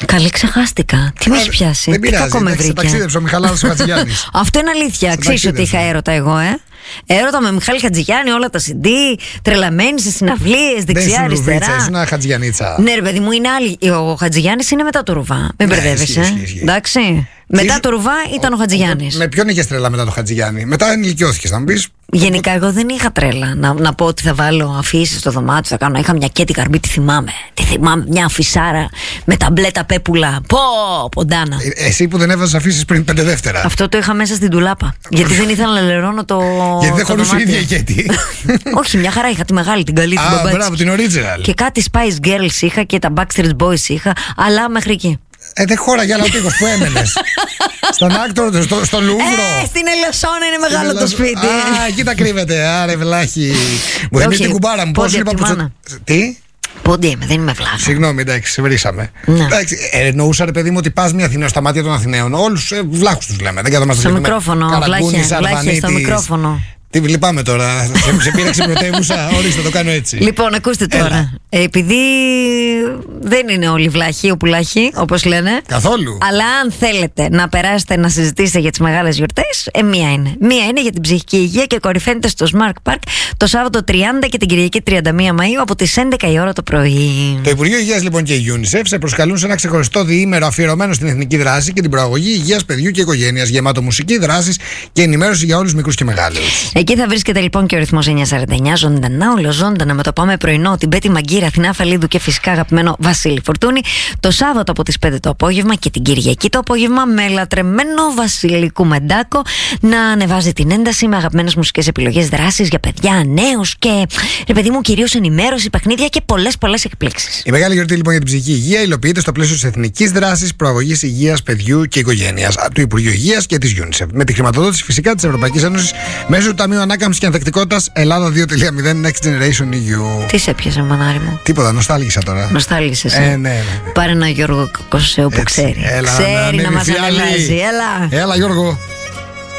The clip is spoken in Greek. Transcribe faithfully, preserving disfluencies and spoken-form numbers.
Καλή, ξεχάστηκα. Τι με έχει πιάσει. Δεν πειράζει. Τι Εντάξει, ταξίδεψε ο Μιχαλάδος ο Χατζηγιάννης. Αυτό είναι αλήθεια. Ξέρεις ότι είχα έρωτα εγώ, ε. Έρωτα με Μιχάλη Χατζηγιάννη, όλα τα σι ντι, τρελαμένη σε συναυλίες, δεξιά-αριστερά. Δεν ήσουν ένα Χατζηγιανίτσα. Ναι, ρε παιδί μου, είναι άλλη. Ο Χατζηγιάννης είναι μετά το Ρουβά. Μην μπερδεύεσαι. Εντάξει. Μετά το Ρουβά ήταν ο Χατζηγιάννης. Με ποιον είχες τρέλα μετά το Χατζηγιάννη? Μετά ενηλικιώθηκες, να μου πεις. Γενικά, εγώ δεν είχα τρέλα να, να πω ότι θα βάλω αφήσεις στο δωμάτιο, θα κάνω. Είχα μια Κέτη Καρμπή, τη θυμάμαι. Τη θυμάμαι, μια αφισάρα με τα μπλε τα πέπουλα. Πω, ποντάνα. Ε, εσύ που δεν έβαζες αφήσεις πριν πέντε δεύτερα. Αυτό το είχα μέσα στην τουλάπα. Γιατί δεν ήθελα να λερώνω το. Γιατί δεν χωρούσε η ίδια η Κέτη. Όχι, μια χαρά είχα τη μεγάλη, την καλή, την μπαμπάτσι. Α, μπαμπάτσι. μπράβο, την original. Και κάτι Spice Girls είχα και τα Backstreet Boys είχα, αλλά μέχρι εκεί. Ε, δεν χώραγε άλλο ο τείχος που έμενες. Στον Άκτορ, στο, στο Λούβρο. Ε, στην Ελισσόνα είναι μεγάλο το σπίτι. Α, εκεί τα κρύβεται. Άρε, βλάχη. Μου θυμίζει την κουμπάρα μου. Πώς είπα που. Τι? Πόντι είμαι, δεν είμαι βλάχα. Συγγνώμη, εντάξει, σε βρήσαμε. Ναι. Εντάξει, ε, εννοούσα ρε παιδί μου ότι πας μια Αθηναίο στα μάτια των Αθηναίων. Όλους ε, βλάχους τους λέμε. Δεν καθόμαστε στο μικρόφωνο, βλάχια στο μικρόφωνο. Τι λυπάμαι τώρα. σε, σε πήραξε πρωτεύουσα. Ορίστε, το κάνω έτσι. Λοιπόν, ακούστε τώρα. Ε, επειδή δεν είναι όλοι βλάχοι, οπουλάχοι, όπως λένε. Καθόλου. Αλλά αν θέλετε να περάσετε να συζητήσετε για τις μεγάλες γιορτές, ε, μία είναι. Μία είναι για την ψυχική υγεία και κορυφαίνεται στο Smart Park το Σάββατο τριάντα και την Κυριακή τριάντα μία Μαΐου από τις έντεκα η ώρα το πρωί. Το Υπουργείο Υγείας λοιπόν και η UNICEF σε προσκαλούν σε ένα ξεχωριστό διήμερο αφιερωμένο στην εθνική δράση και την προαγωγή υγείας παιδιού και οικογένειας, γεμάτο μουσική, δράσεις και ενημέρωση για όλους μικρούς και μεγάλους. Εκεί θα βρίσκεται λοιπόν και ο ρυθμός εννιακόσια σαράντα εννιά, ζωντανά, ολοζώντανα με το Πάμε Πρωινό, την Πέτη Μαγκύρα, Αθηνά Φαλίδου και φυσικά αγαπημένο Βασίλη Φορτούνη. Το Σάββατο από τις πέντε το απόγευμα και την Κυριακή το απόγευμα με λατρεμένο Βασίλη Κουμεντάκο να ανεβάζει την ένταση με αγαπημένες μουσικές επιλογές, δράσεις για παιδιά, νέους και ρε παιδί μου κυρίως ενημέρωση, παιχνίδια και πολλές πολλές εκπλήξεις. Η μεγάλη γιορτή λοιπόν για την ψυχική υγεία υλοποιείται στο πλαίσιο της εθνικής δράσης προαγωγής υγείας παιδιού και οικογένειας του Υπουργείου Υγείας και της UNICEF. Με τη χρηματοδότηση φυσικά της Ευρωπαϊκής Ένωσης μέσω του Ταμείου Ανάκαμψης και Ανθεκτικότητας Ελλάδα δύο κόμμα μηδέν Next Generation ι γιου. Τι σε έπιασε, μανάρι μου? Τίποτα, νοστάλγησα τώρα. Νοστάλγησες. Ε, ναι, ναι. Πάρε ένα Γιώργο Κωσέο που ξέρει. Έλα, ξέρει να, να μας ανεβάζει. Έλα. Έλα, Γιώργο.